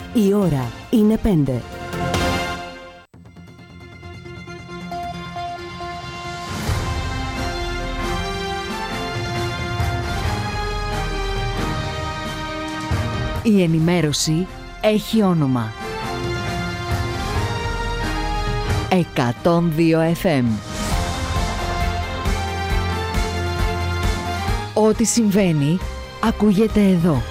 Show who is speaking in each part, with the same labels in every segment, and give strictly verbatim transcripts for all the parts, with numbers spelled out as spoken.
Speaker 1: Η ώρα είναι πέντε. Η ενημέρωση έχει όνομα. εκατόν δύο εφ εμ. Ό,τι συμβαίνει, ακούγεται εδώ.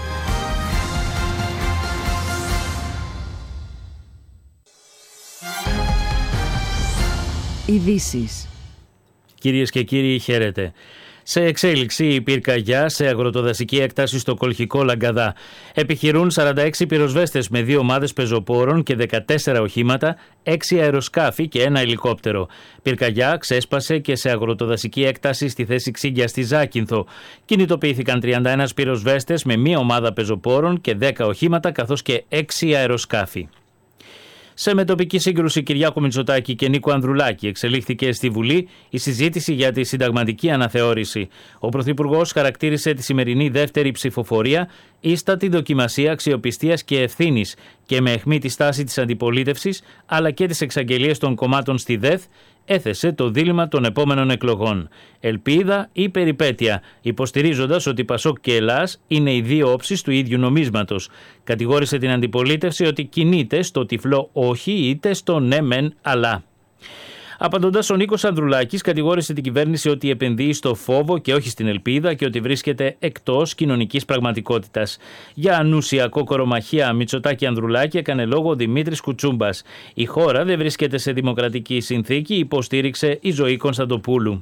Speaker 1: Ειδήσεις.
Speaker 2: Κυρίες και κύριοι, χαίρετε. Σε εξέλιξη η πυρκαγιά σε αγροτοδασική έκταση στο Κολχικό Λαγκαδά. Επιχειρούν σαράντα έξι πυροσβέστες με δύο ομάδες πεζοπόρων και δεκατέσσερα οχήματα, έξι αεροσκάφη και ένα ελικόπτερο. Πυρκαγιά ξέσπασε και σε αγροτοδασική έκταση στη θέση Ξύγκια στη Ζάκυνθο. Κινητοποιήθηκαν τριάντα ένα πυροσβέστες με μία ομάδα πεζοπόρων και δέκα οχήματα καθώς και έξι αεροσκάφη. Σε μετοπική σύγκρουση Κυριάκου Μητσοτάκη και Νίκου Ανδρουλάκη εξελίχθηκε στη Βουλή η συζήτηση για τη συνταγματική αναθεώρηση. Ο Πρωθυπουργός χαρακτήρισε τη σημερινή δεύτερη ψηφοφορία ίστατη δοκιμασία αξιοπιστίας και ευθύνης και με αιχμή τη στάση της αντιπολίτευσης αλλά και τις εξαγγελίες των κομμάτων στη ΔΕΘ έθεσε το δίλημμα των επόμενων εκλογών. Ελπίδα ή περιπέτεια, υποστηρίζοντας ότι Πασόκ και Ελλάς είναι οι δύο όψεις του ίδιου νομίσματος. Κατηγόρησε την αντιπολίτευση ότι κινείται στο τυφλό όχι είτε στο ναι μεν αλλά. Απαντώντας, ο Νίκος Ανδρουλάκης κατηγόρησε την κυβέρνηση ότι επενδύει στο φόβο και όχι στην ελπίδα και ότι βρίσκεται εκτός κοινωνικής πραγματικότητας. Για ανούσια κορομαχία Μητσοτάκη-Ανδρουλάκη έκανε λόγο ο Δημήτρης Κουτσούμπας. Η χώρα δεν βρίσκεται σε δημοκρατική συνθήκη, υποστήριξε η Ζωή Κωνσταντοπούλου.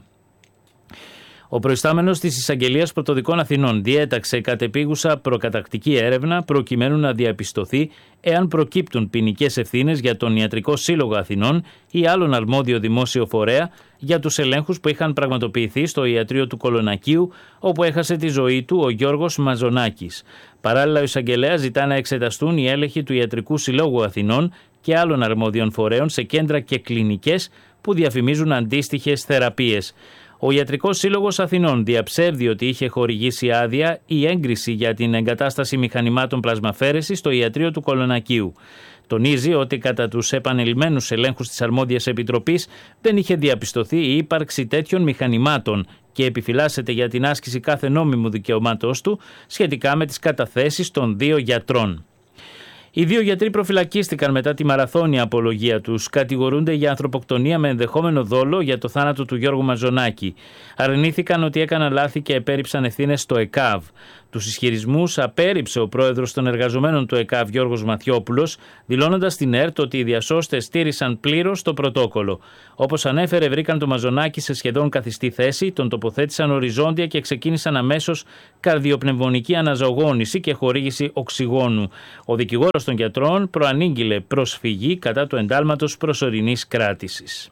Speaker 2: Ο προϊστάμενος της Εισαγγελίας Πρωτοδικών Αθηνών διέταξε κατεπίγουσα προκαταρκτική έρευνα προκειμένου να διαπιστωθεί εάν προκύπτουν ποινικές ευθύνες για τον Ιατρικό Σύλλογο Αθηνών ή άλλον αρμόδιο δημόσιο φορέα για τους ελέγχους που είχαν πραγματοποιηθεί στο ιατρείο του Κολονακίου, όπου έχασε τη ζωή του ο Γιώργος Μαζονάκης. Παράλληλα, ο εισαγγελέας ζητά να εξεταστούν οι έλεγχοι του Ιατρικού Συλλόγου Αθηνών και άλλων αρμόδιων φορέων σε κέντρα και κλινικές που διαφημίζουν αντίστοιχες θεραπείες. Ο Ιατρικός Σύλλογος Αθηνών διαψεύδει ότι είχε χορηγήσει άδεια ή έγκριση για την εγκατάσταση μηχανημάτων πλασμαφέρεσης στο ιατρείο του Κολονακίου. Τονίζει ότι κατά τους επανειλημμένους ελέγχους της αρμόδιας επιτροπής δεν είχε διαπιστωθεί η ύπαρξη τέτοιων μηχανημάτων και επιφυλάσσεται για την άσκηση κάθε νόμιμου δικαιωμάτος του σχετικά με τις καταθέσεις των δύο γιατρών. Οι δύο γιατροί προφυλακίστηκαν μετά τη μαραθώνια απολογία τους. Κατηγορούνται για ανθρωποκτονία με ενδεχόμενο δόλο για το θάνατο του Γιώργου Μαζονάκη. Αρνήθηκαν ότι έκαναν λάθη και επέριψαν ευθύνες στο ΕΚΑΒ. Τους ισχυρισμούς απέρριψε ο πρόεδρος των εργαζομένων του ΕΚΑΒ, Γιώργος Μαθιόπουλος, δηλώνοντας στην ΕΡΤ ότι οι διασώστες στήρισαν πλήρως το πρωτόκολλο. Όπως ανέφερε, βρήκαν το Μαζονάκη σε σχεδόν καθιστή θέση, τον τοποθέτησαν οριζόντια και ξεκίνησαν αμέσως καρδιοπνευμονική αναζωογόνηση και χορήγηση οξυγόνου. Ο δικηγόρος των γιατρών προανήγγειλε προσφυγή κατά του εντάλματος προσωρινής κράτησης.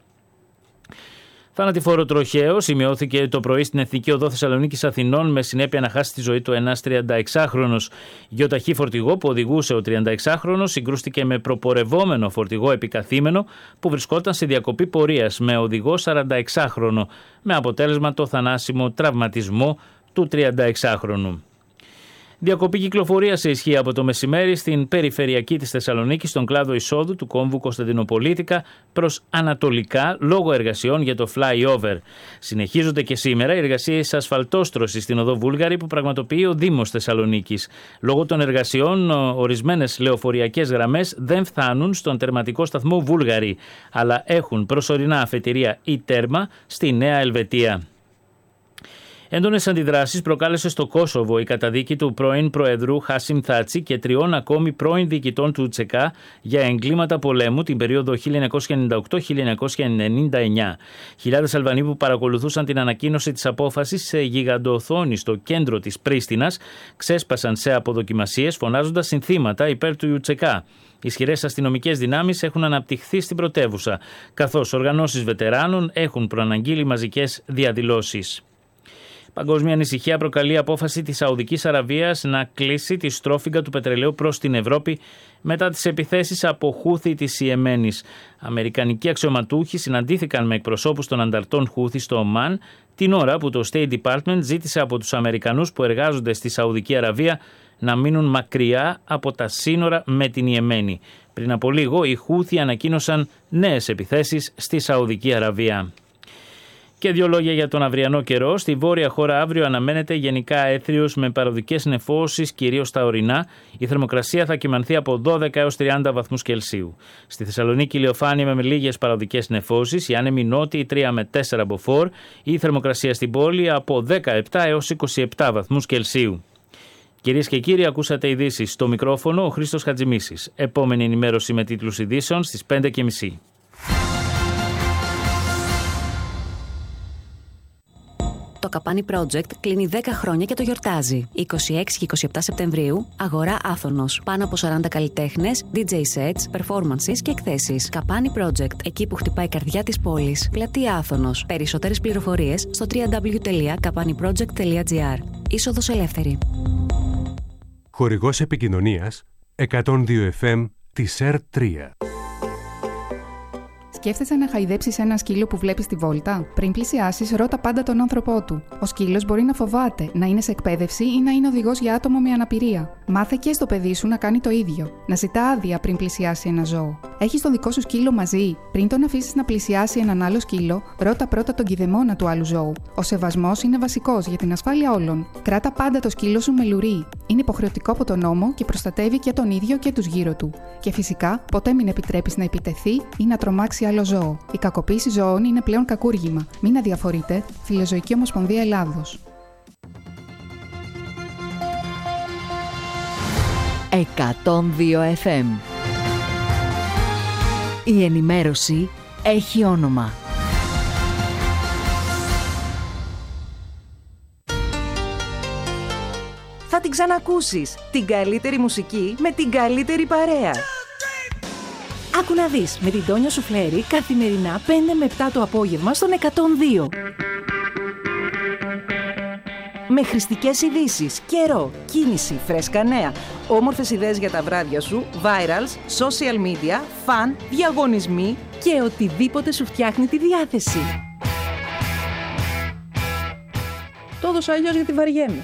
Speaker 2: Θανατηφόρο τροχαίο σημειώθηκε το πρωί στην Εθνική Οδό Θεσσαλονίκης Αθηνών με συνέπεια να χάσει τη ζωή του ένας τριανταεξάχρονος. Γεωταχή φορτηγό που οδηγούσε ο τριανταεξάχρονος συγκρούστηκε με προπορευόμενο φορτηγό επικαθήμενο που βρισκόταν σε διακοπή πορείας με οδηγό σαρανταεξάχρονο, με αποτέλεσμα το θανάσιμο τραυματισμό του τριανταεξάχρονου. Διακοπή κυκλοφορία σε ισχύ από το μεσημέρι στην περιφερειακή της Θεσσαλονίκης, στον κλάδο εισόδου του κόμβου Κωνσταντινοπολίτικα προς ανατολικά λόγω εργασιών για το flyover. Συνεχίζονται και σήμερα οι εργασίες ασφαλτόστρωσης στην οδό Βούλγαρη που πραγματοποιεί ο Δήμος Θεσσαλονίκης. Λόγω των εργασιών, ορισμένες λεωφοριακές γραμμές δεν φτάνουν στον τερματικό σταθμό Βούλγαρη, αλλά έχουν προσωρινά αφετηρία ή τέρμα στη Νέα Ελβετία. Έντονες αντιδράσεις προκάλεσε στο Κόσοβο η καταδίκη του πρώην Προεδρού Χάσιμ Θάτσι και τριών ακόμη πρώην διοικητών του Τσεκά για εγκλήματα πολέμου την περίοδο χίλια εννιακόσια ενενήντα οκτώ με χίλια εννιακόσια ενενήντα εννιά. Χιλιάδες Αλβανοί που παρακολουθούσαν την ανακοίνωση της απόφασης σε γιγαντοοθόνη στο κέντρο της Πρίστινας ξέσπασαν σε αποδοκιμασίες φωνάζοντας συνθήματα υπέρ του Τσεκά. Ισχυρές αστυνομικές δυνάμεις έχουν αναπτυχθεί στην πρωτεύουσα, καθώς οργανώσεις βετεράνων έχουν προαναγγείλει μαζικές διαδηλώσεις. Παγκόσμια ανησυχία προκαλεί η απόφαση της Σαουδικής Αραβίας να κλείσει τη στρόφιγγα του πετρελαίου προς την Ευρώπη μετά τις επιθέσεις από Χούθη της Ιεμένης. Αμερικανικοί αξιωματούχοι συναντήθηκαν με εκπροσώπους των ανταρτών Χούθη στο Ομάν την ώρα που το State Department ζήτησε από τους Αμερικανούς που εργάζονται στη Σαουδική Αραβία να μείνουν μακριά από τα σύνορα με την Ιεμένη. Πριν από λίγο οι Χούθι ανακοίνωσαν νέες επιθέσεις στη Σαουδική Αραβία. Και δύο λόγια για τον αυριανό καιρό. Στη βόρεια χώρα αύριο αναμένεται γενικά έθριος με παροδικές νεφώσεις, κυρίως στα ορεινά. Η θερμοκρασία θα κυμανθεί από δώδεκα έως τριάντα βαθμούς Κελσίου. Στη Θεσσαλονίκη ηλιοφάνεια με λίγες παροδικές νεφώσεις, η άνεμη νότιοι τρία με τέσσερα μποφόρ. Η θερμοκρασία στην πόλη από δεκαεπτά έως είκοσι επτά βαθμούς Κελσίου. Κυρίες και κύριοι, ακούσατε ειδήσεις στο μικρόφωνο ο Χρήστος Χατζημίσης. Επόμενη ενημέρωση με τίτλους ειδήσεων στις πέντε και μισή.
Speaker 3: Το Καπάνι Project κλείνει δέκα χρόνια και το γιορτάζει. είκοσι έξι και είκοσι επτά Σεπτεμβρίου, αγορά Άθωνος. Πάνω από σαράντα καλλιτέχνες, ντι τζέι sets, performances και εκθέσεις. Καπάνι Project, εκεί που χτυπάει η καρδιά της πόλης. Πλατεία Άθωνος. Περισσότερες πληροφορίες στο double-u double-u double-u τελεία kapaniproject τελεία gr. Είσοδος ελεύθερη.
Speaker 4: Χορηγός επικοινωνίας εκατόν δύο εφ εμ της ΕΡ τρία.
Speaker 5: Σκέφτεσαι να χαϊδέψεις ένα σκύλο που βλέπεις στη βόλτα? Πριν πλησιάσεις, ρώτα πάντα τον άνθρωπό του. Ο σκύλος μπορεί να φοβάται, να είναι σε εκπαίδευση ή να είναι οδηγός για άτομο με αναπηρία. Μάθε και στο παιδί σου να κάνει το ίδιο. Να ζητά άδεια πριν πλησιάσει ένα ζώο. Έχεις τον δικό σου σκύλο μαζί? Πριν τον αφήσεις να πλησιάσει έναν άλλο σκύλο, ρώτα πρώτα τον κηδεμόνα του άλλου ζώου. Ο σεβασμός είναι βασικός για την ασφάλεια όλων. Κράτα πάντα το σκύλο σου με λουρί. Είναι υποχρεωτικό από τον νόμο και προστατεύει και τον ίδιο και τους γύρω του. Και φυσικά, ποτέ μην επιτρέπεις να επιτεθεί ή να τρομάξει άλλο ζώο. Η κακοποίηση ζώων είναι πλέον κακούργημα. Μην αδιαφορείτε. Φιλοζωική Ομοσπονδία Ελλάδος.
Speaker 1: εκατόν δύο εφ εμ. Η ενημέρωση έχει όνομα.
Speaker 6: Θα την ξανακούσεις. Την καλύτερη μουσική με την καλύτερη παρέα. Άκου να δεις με την Τόνια Σουφλέρη καθημερινά πέντε με επτά το απόγευμα στον εκατόν δύο. Με χρηστικές ειδήσεις, καιρό, κίνηση, φρέσκα νέα, όμορφες ιδέες για τα βράδια σου, virals, social media, φαν, διαγωνισμοί και οτιδήποτε σου φτιάχνει τη διάθεση. Το έδωσα αλλιώς γιατί βαριέμαι.